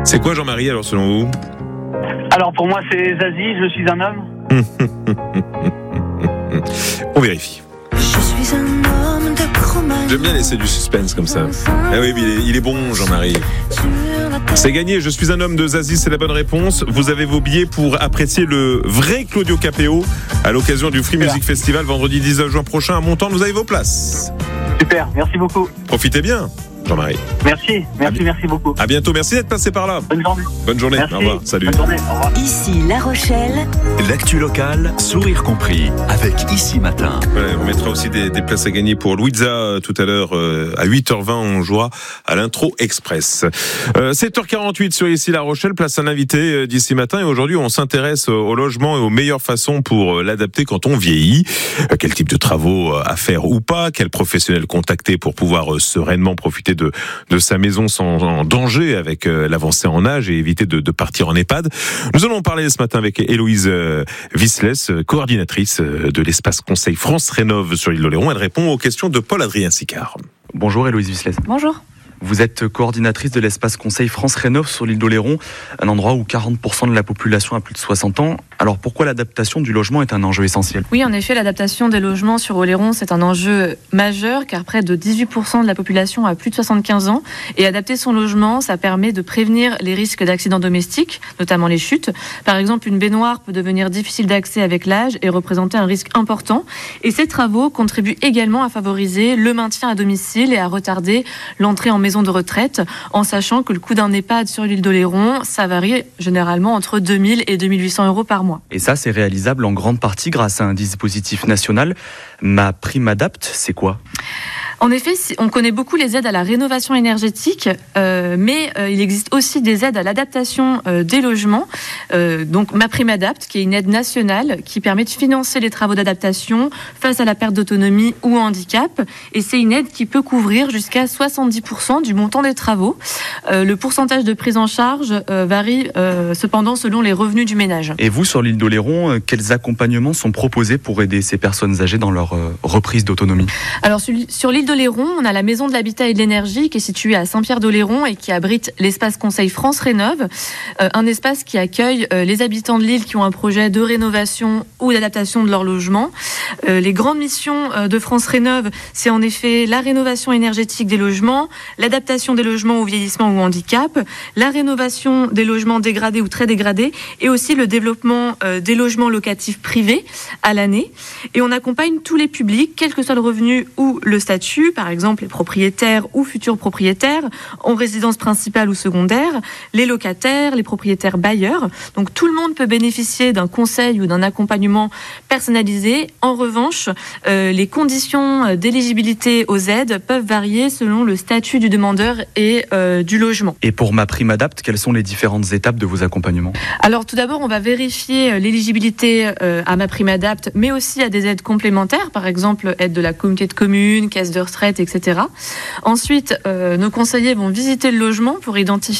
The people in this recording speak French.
C'est quoi Jean-Marie alors selon vous? Alors pour moi c'est Zazie, je suis un homme. On vérifie. Je suis un homme de Cro-Magnon. J'aime bien laisser du suspense comme ça. Ah oui, mais il est bon Jean-Marie. C'est gagné, je suis un homme de Zazie, c'est la bonne réponse. Vous avez vos billets pour apprécier le vrai Claudio Capéo à l'occasion du Free Music Festival vendredi 19 juin prochain à Montagne. Vous avez vos places. Super, merci beaucoup. Profitez bien Jean-Marie. Merci beaucoup. À bientôt, merci d'être passé par là. Bonne journée. Bonne journée, Merci. au revoir, salut. Bonne journée, au revoir. Ici La Rochelle. L'actu locale, sourire compris, avec Ici Matin. Ouais, on mettra aussi des places à gagner pour Louisa tout à l'heure à 8h20. On jouera à l'intro express. 7h48 sur Ici La Rochelle, place à l'invité d'Ici Matin. Et aujourd'hui, on s'intéresse au logement et aux meilleures façons pour l'adapter quand on vieillit. Quel type de travaux à faire ou pas? Quel professionnel contacter pour pouvoir sereinement profiter de sa maison sans danger avec l'avancée en âge et éviter de partir en EHPAD. Nous allons parler ce matin avec Héloïse Visslès, coordinatrice de l'espace Conseil France Rénov sur l'île d'Oléron. Elle répond aux questions de Paul-Adrien Sicard. Bonjour Héloïse Visslès. Bonjour. Vous êtes coordinatrice de l'espace Conseil France Rénov sur l'île d'Oléron, un endroit où 40% de la population a plus de 60 ans. Alors pourquoi l'adaptation du logement est un enjeu essentiel? Oui, en effet, l'adaptation des logements sur Oléron, c'est un enjeu majeur car près de 18% de la population a plus de 75 ans. Et adapter son logement, ça permet de prévenir les risques d'accidents domestiques, notamment les chutes. Par exemple, une baignoire peut devenir difficile d'accès avec l'âge et représenter un risque important. Et ces travaux contribuent également à favoriser le maintien à domicile et à retarder l'entrée en maison de retraite, en sachant que le coût d'un EHPAD sur l'île d'Oléron, ça varie généralement entre 2000 et 2800 euros par mois. Et ça, c'est réalisable en grande partie grâce à un dispositif national. MaPrimeAdapt', c'est quoi ? En effet, on connaît beaucoup les aides à la rénovation énergétique, mais il existe aussi des aides à l'adaptation des logements. Donc MaPrimeAdapt', qui est une aide nationale qui permet de financer les travaux d'adaptation face à la perte d'autonomie ou au handicap. Et c'est une aide qui peut couvrir jusqu'à 70% du montant des travaux. Le pourcentage de prise en charge varie cependant selon les revenus du ménage. Et vous, sur l'île d'Oléron, quels accompagnements sont proposés pour aider ces personnes âgées dans leur reprise d'autonomie ? Alors sur l'île d'Oléron, on a la Maison de l'Habitat et de l'Énergie qui est située à Saint-Pierre-d'Oléron et qui abrite l'espace Conseil France Rénov', un espace qui accueille les habitants de l'île qui ont un projet de rénovation ou d'adaptation de leur logement. Les grandes missions de France Rénov', c'est en effet la rénovation énergétique des logements, l'adaptation des logements au vieillissement ou au handicap, la rénovation des logements dégradés ou très dégradés et aussi le développement des logements locatifs privés à l'année. Et on accompagne tous les publics, quel que soit le revenu ou le statut, par exemple les propriétaires ou futurs propriétaires en résidence principale ou secondaire, les locataires, les propriétaires bailleurs. Donc tout le monde peut bénéficier d'un conseil ou d'un accompagnement personnalisé. En revanche, les conditions d'éligibilité aux aides peuvent varier selon le statut du demandeur et du logement. Et pour MaPrimeAdapt', quelles sont les différentes étapes de vos accompagnements ? Alors tout d'abord, on va vérifier l'éligibilité à MaPrimeAdapt', mais aussi à des aides complémentaires, par exemple aide de la communauté de communes, caisse de retraite, etc. Ensuite, nos conseillers vont visiter le logement pour identifier